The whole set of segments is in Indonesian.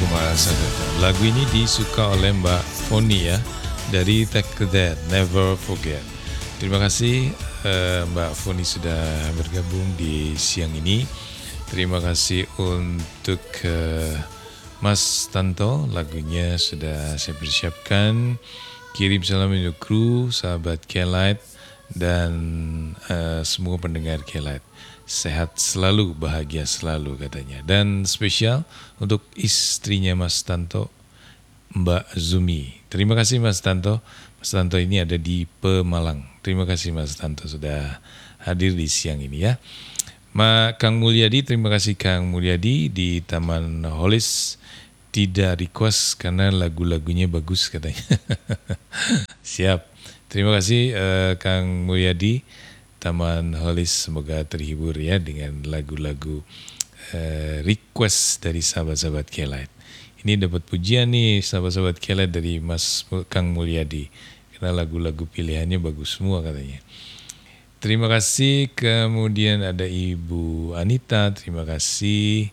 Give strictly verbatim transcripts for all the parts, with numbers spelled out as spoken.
Mas Adeta. Lagu ini disuka oleh Mbak Foni ya, dari Take That, Never Forget. Terima kasih uh, Mbak Foni sudah bergabung di siang ini. Terima kasih untuk uh, Mas Tanto, lagunya sudah saya persiapkan. Kirim salam untuk kru, sahabat K-Lite, dan uh, semua pendengar K-Lite. Sehat selalu, bahagia selalu katanya. Dan spesial untuk istrinya Mas Tanto, Mbak Zumi. Terima kasih Mas Tanto. Mas Tanto ini ada di Pemalang. Terima kasih Mas Tanto sudah hadir di siang ini ya. Ma Kang Mulyadi, terima kasih Kang Mulyadi di Taman Holis. Tidak request karena lagu-lagunya bagus katanya. Siap. Terima kasih uh, Kang Mulyadi, Taman Holis, semoga terhibur ya dengan lagu-lagu uh, request dari sahabat-sahabat K-Lite. Ini dapat pujian nih sahabat-sahabat K-Lite dari Mas Kang Mulyadi, karena lagu-lagu pilihannya bagus semua katanya. Terima kasih. Kemudian ada Ibu Anita, terima kasih.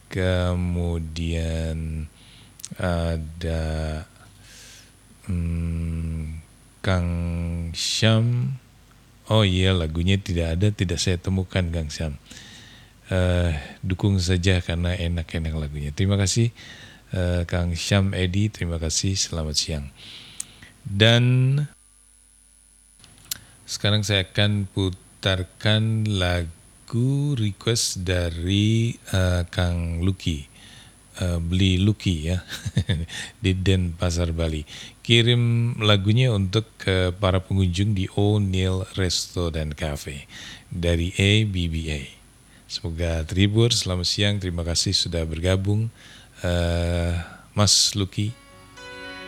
Kemudian ada hmm, Kang Syam. Oh iya, lagunya tidak ada, tidak saya temukan Kang Syam. Uh, dukung saja karena enak-enak lagunya. Terima kasih uh, Kang Syam Edi, terima kasih, selamat siang. Dan sekarang saya akan putarkan lagu request dari uh, Kang Luki, uh, beli Luki ya, di Denpasar Bali. Kirim lagunya untuk ke para pengunjung di O'Neill Resto dan Cafe dari A B B A. Semoga terhibur, selamat siang, terima kasih sudah bergabung uh, Mas Luki.